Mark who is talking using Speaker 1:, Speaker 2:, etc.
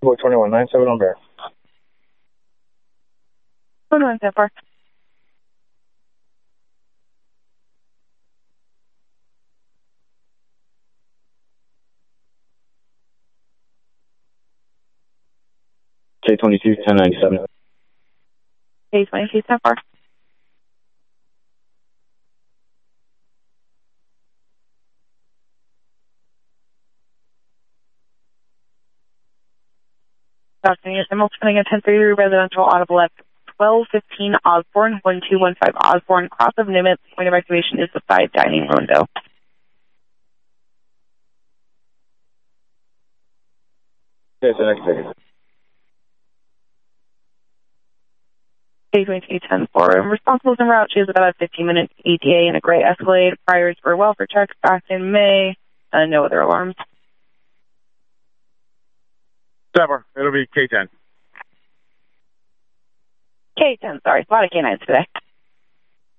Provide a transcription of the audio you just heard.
Speaker 1: Boy 2197 on Bear.
Speaker 2: 21 so far.
Speaker 1: K22 1097.
Speaker 2: K22 so far. Doctor, I'm opening a 1033 residential audible at 1215 Osborne, 1215 Osborne, cross of Nimitz. Point of activation is the side dining window.
Speaker 1: Yes, the next ticket.
Speaker 2: K22 10-4. Responsible is en route. She has about a 15-minute ETA in a gray Escalade. Priors were welfare checks back in May. No other alarms.
Speaker 1: Stepper, it'll be K10.
Speaker 2: K10, sorry. A lot of canines today.